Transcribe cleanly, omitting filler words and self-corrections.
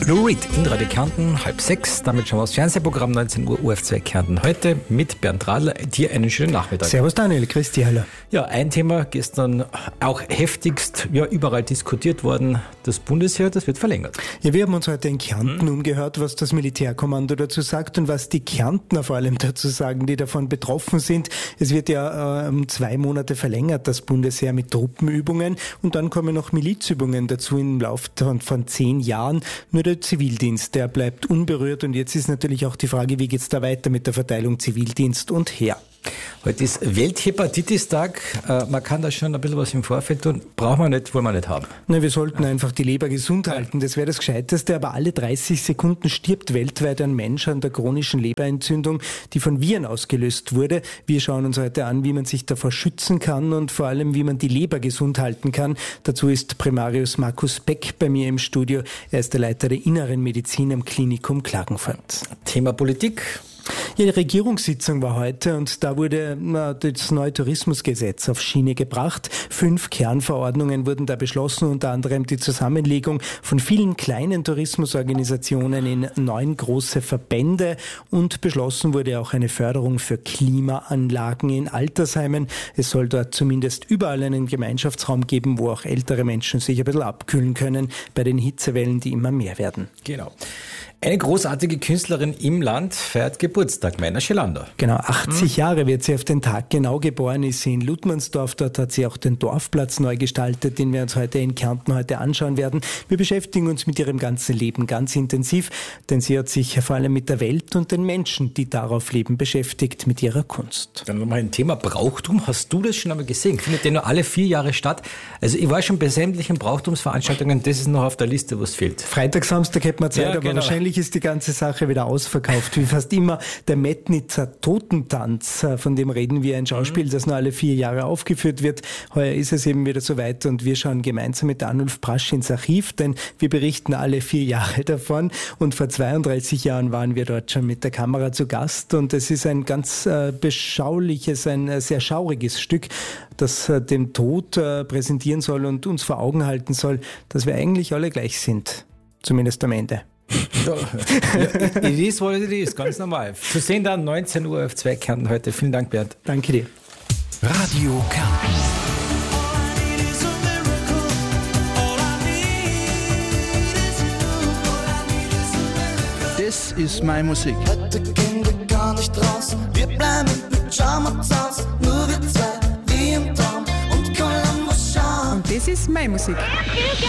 Lou Reed in Radio Kärnten, 5:30. Damit schauen wir aufs Fernsehprogramm 19 Uhr ORF2 Kärnten heute mit Bernd Radler. Dir einen schönen Nachmittag. Servus Daniel, grüß dich, hallo. Ja, ein Thema gestern auch heftigst überall diskutiert worden. Das Bundesheer, das wird verlängert. Ja, wir haben uns heute in Kärnten umgehört, was das Militärkommando dazu sagt und was die Kärntner vor allem dazu sagen, die davon betroffen sind. Es wird ja um 2 Monate verlängert, das Bundesheer mit Truppenübungen, und dann kommen noch Milizübungen dazu im Laufe von 10 Jahren. Nur der Zivildienst, der bleibt unberührt, und jetzt ist natürlich auch die Frage, wie geht es da weiter mit der Verteilung Zivildienst und Heer. Heute ist Welthepatitis-Tag. Man kann da schon ein bisschen was im Vorfeld tun. Brauchen wir nicht, wollen wir nicht haben. Na, wir sollten einfach die Leber gesund halten. Das wäre das Gescheiteste. Aber alle 30 Sekunden stirbt weltweit ein Mensch an der chronischen Leberentzündung, die von Viren ausgelöst wurde. Wir schauen uns heute an, wie man sich davor schützen kann und vor allem, wie man die Leber gesund halten kann. Dazu ist Primarius Markus Beck bei mir im Studio. Er ist der Leiter der Inneren Medizin am Klinikum Klagenfurt. Thema Politik. Ja, die Regierungssitzung war heute, und da wurde das neue Tourismusgesetz auf Schiene gebracht. 5 Kernverordnungen wurden da beschlossen, unter anderem die Zusammenlegung von vielen kleinen Tourismusorganisationen in 9 große Verbände, und beschlossen wurde auch eine Förderung für Klimaanlagen in Altersheimen. Es soll dort zumindest überall einen Gemeinschaftsraum geben, wo auch ältere Menschen sich ein bisschen abkühlen können bei den Hitzewellen, die immer mehr werden. Genau. Eine großartige Künstlerin im Land feiert Geburtstag, Meiner Schelander. Genau, 80 Jahre wird sie auf den Tag genau. Geboren ist sie in Ludmannsdorf. Dort hat sie auch den Dorfplatz neu gestaltet, den wir uns heute in Kärnten anschauen werden. Wir beschäftigen uns mit ihrem ganzen Leben ganz intensiv, denn sie hat sich vor allem mit der Welt und den Menschen, die darauf leben, beschäftigt, mit ihrer Kunst. Dann nochmal ein Thema Brauchtum. Hast du das schon einmal gesehen? Findet der nur alle 4 Jahre statt? Also ich war schon bei sämtlichen Brauchtumsveranstaltungen, das ist noch auf der Liste, was fehlt. Freitag, Samstag hätte man Zeit, ja, aber genau. Wahrscheinlich ist die ganze Sache wieder ausverkauft, wie fast immer. Der Metnitzer Totentanz, von dem reden wir, ein Schauspiel, das nur alle 4 Jahre aufgeführt wird. Heuer ist es eben wieder soweit, und wir schauen gemeinsam mit Arnulf Brasch ins Archiv, denn wir berichten alle 4 Jahre davon, und vor 32 Jahren waren wir dort schon mit der Kamera zu Gast, und es ist ein ganz beschauliches, ein sehr schauriges Stück, das den Tod präsentieren soll und uns vor Augen halten soll, dass wir eigentlich alle gleich sind, zumindest am Ende. Ja, it is what it is, ganz normal. Zu sehen dann 19 Uhr auf 2 Kärnten heute. Vielen Dank, Bernd. Danke dir. Radio Kärnten. Das ist meine Musik. Heute gehen wir gar nicht raus, wir bleiben mit Pyjama zu Haus, nur wir zwei, wie im Traum, und Columbus schauen. Und das ist meine Musik.